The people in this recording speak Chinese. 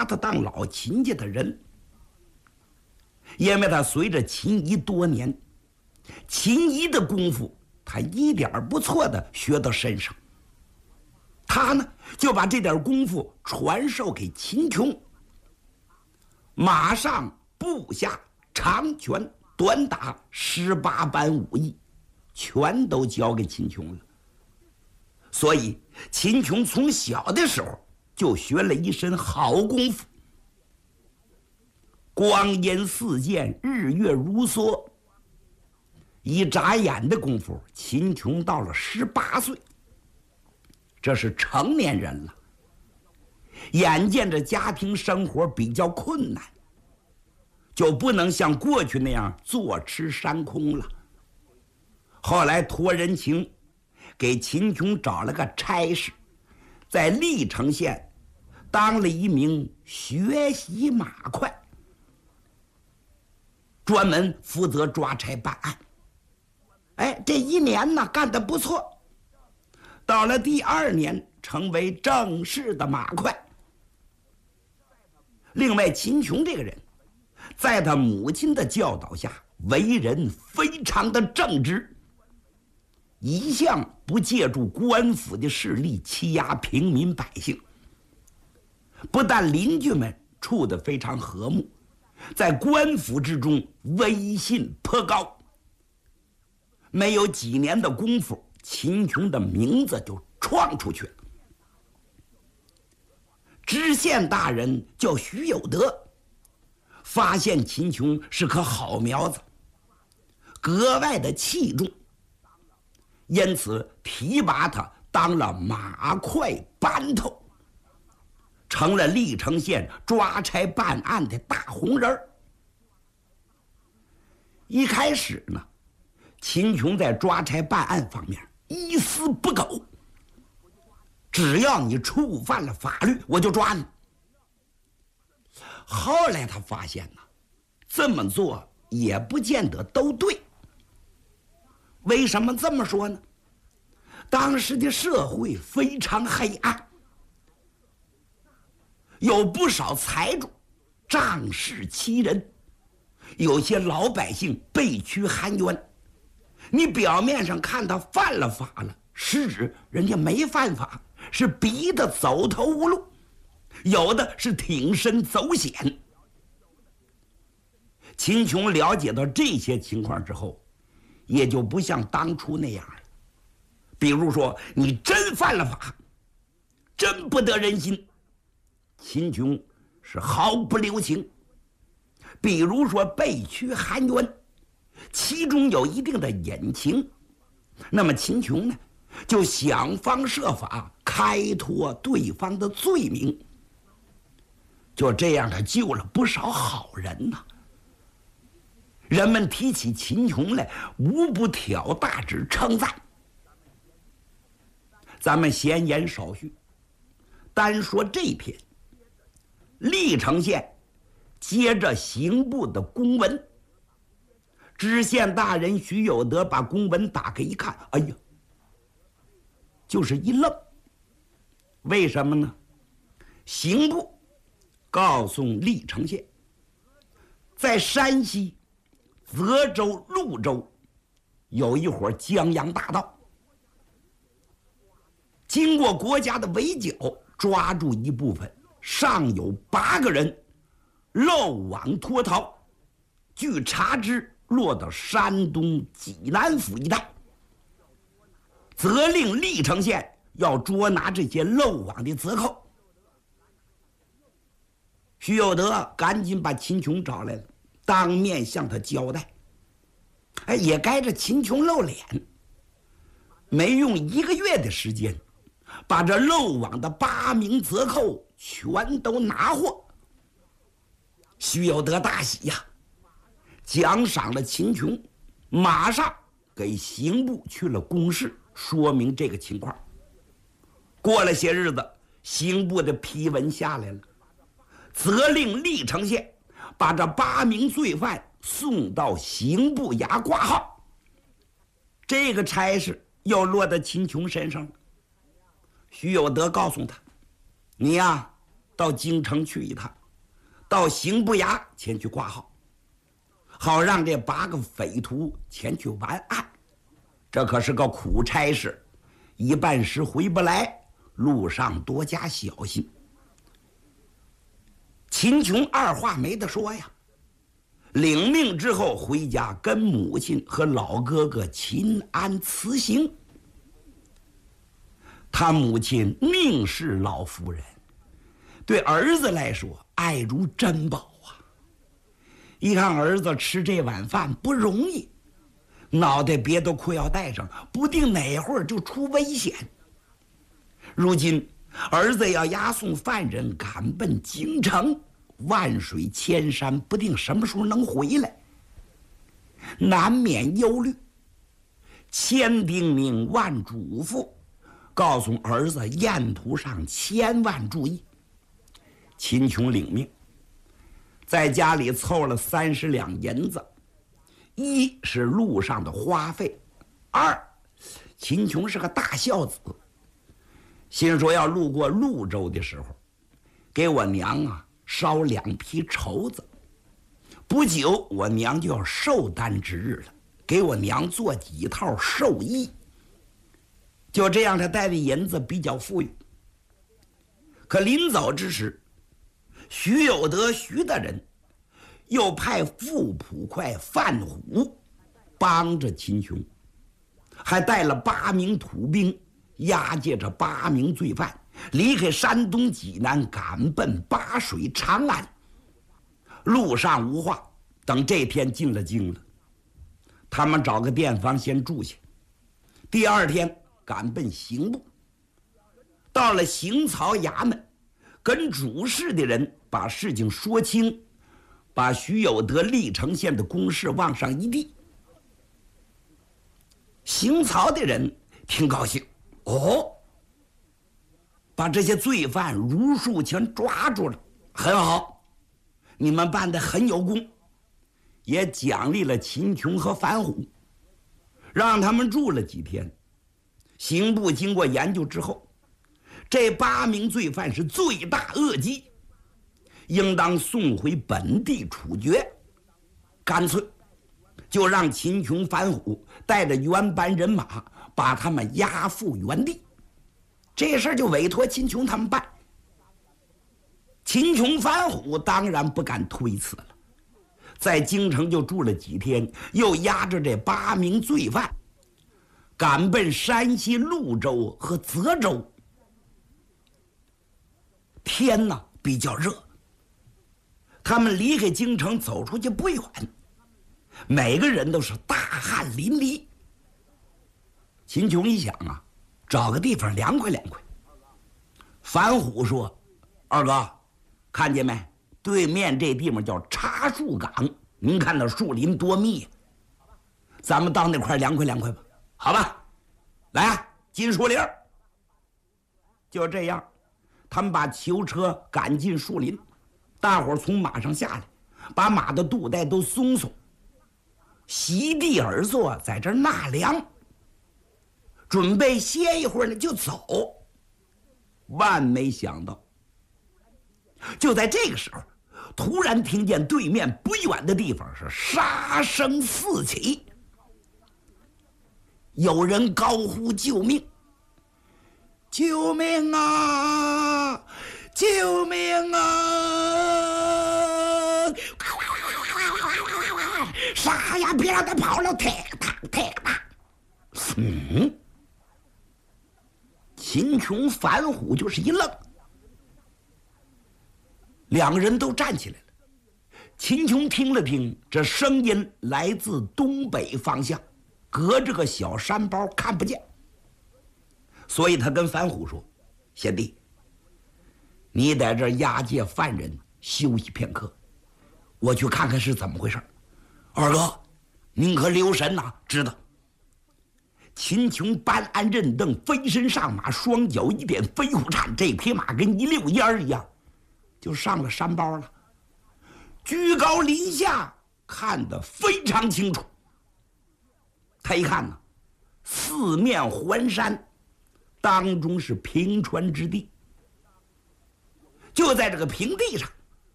他当老亲家的人，因为他随着秦姨多年，秦姨的功夫他一点不错的学到身上，他呢就把这点功夫传授给秦琼。马上步下长拳短打18般武艺全都交给秦琼了，所以秦琼从小的时候就学了一身好功夫。光阴似箭，日月如梭，一眨眼的功夫，秦琼到了18岁，这是成年人了。眼见着家庭生活比较困难，就不能像过去那样坐吃山空了。后来托人情给秦琼找了个差事，在历城县当了一名学习马快，专门负责抓差办案。这1年呢干得不错，到了第2年成为正式的马快。另外，秦琼这个人在他母亲的教导下，为人非常的正直，一向不借助官府的势力欺压平民百姓。不但邻居们处得非常和睦，在官府之中威信颇高。没有几年的功夫，秦琼的名字就闯出去了。知县大人叫徐有德，发现秦琼是棵好苗子，格外的器重，因此提拔他当了马快班头，成了历城县抓差办案的大红人。一开始呢，秦琼在抓差办案方面一丝不苟，只要你触犯了法律，我就抓你。后来他发现呢，这么做也不见得都对。为什么这么说呢？当时的社会非常黑暗，有不少财主仗势欺人，有些老百姓被屈含冤。你表面上看他犯了法了，实质人家没犯法，是逼得走投无路，有的是挺身走险。秦琼了解到这些情况之后，也就不像当初那样了。比如说你真犯了法，真不得人心，秦琼是毫不留情。比如说被屈含冤，其中有一定的隐情，那么秦琼呢就想方设法开脱对方的罪名。就这样他救了不少好人呐。人们提起秦琼来，无不挑大指称赞。咱们闲言少叙，单说这篇历城县接着刑部的公文，知县大人徐有德把公文打开一看，哎呀，就是一愣。为什么呢？刑部告诉历城县，在山西泽州、潞州有一伙江洋大盗，经过国家的围剿，抓住一部分，尚有8个人漏网脱逃，据查知落到山东济南府一带，责令历城县要捉拿这些漏网的贼寇。徐有德赶紧把秦琼找来了，当面向他交代。也该着秦琼露脸，没用1个月的时间，把这漏网的8名贼寇全都拿获。徐有德大喜呀，奖赏了秦琼，马上给刑部去了公示，说明这个情况。过了些日子，刑部的批文下来了，责令历城县把这8名罪犯送到刑部衙挂号。这个差事又落到秦琼身上了。徐有德告诉他，你呀， 到京城去一趟，到刑部衙前去挂号，好让这8个匪徒前去完案。这可是个苦差事，一半时回不来，路上多加小心。秦琼二话没得说呀，领命之后回家跟母亲和老哥哥秦安辞行。他母亲命是老夫人，对儿子来说爱如珍宝啊。一看儿子吃这碗饭不容易，脑袋别的裤要带上，不定哪会儿就出危险。如今儿子要押送犯人赶奔京城，万水千山，不定什么时候能回来，难免忧虑。千叮咛万嘱咐，告诉儿子沿途上千万注意。秦琼领命，在家里凑了30两银子，一是路上的花费，二秦琼是个大孝子，心说要路过潞州的时候，给我娘啊烧2匹绸子。不久我娘就要寿诞之日了，给我娘做几套寿衣。就这样，他带的银子比较富裕。可临走之时，徐有德徐大人又派副捕快范虎帮着秦琼，还带了8名土兵，押解着8名罪犯，离开山东济南，赶奔巴水长安。路上无话，等这天进了京了，他们找个店房先住下，第2天赶奔刑部。到了刑曹衙门，跟主事的人把事情说清，把徐有德历城县的公事往上一递。刑曹的人挺高兴，哦，把这些罪犯如数全抓住了，很好，你们办得很有功，也奖励了秦琼和樊虎，让他们住了几天。刑部经过研究之后，这8名罪犯是罪大恶极，应当送回本地处决，干脆就让秦琼、樊虎带着原班人马把他们押赴原地。这事儿就委托秦琼他们办。秦琼、樊虎当然不敢推辞了，在京城就住了几天，又押着这8名罪犯赶奔山西潞州和泽州。天呢比较热，他们离开京城走出去不远，每个人都是大汗淋漓。秦琼一想啊，找个地方凉快凉快。樊虎说：“二哥，看见没？对面这地方叫茶树岗，您看那树林多密，咱们到那块凉快凉快吧。好吧，来啊，进树林。”就这样，他们把囚车赶进树林，大伙儿从马上下来，把马的肚带都松松，席地而坐，在这儿纳凉，准备歇一会儿呢就走。万没想到，就在这个时候，突然听见对面不远的地方是杀声四起，有人高呼救命！救命啊！救命啊！杀呀！别让他跑了！踢他！踢他！秦琼、樊虎就是一愣，两个人都站起来了。秦琼听了听，这声音来自东北方向，隔着个小山包看不见，所以他跟樊虎说：“贤弟，你在这押解犯人休息片刻，我去看看是怎么回事。二哥，您可留神呐，知道。”秦琼搬鞍认凳，飞身上马，双脚一点飞虎铲，这匹马跟一溜烟一样，就上了山包了。居高临下，看得非常清楚。他一看呢，四面环山，当中是平川之地， 就在这个平地上，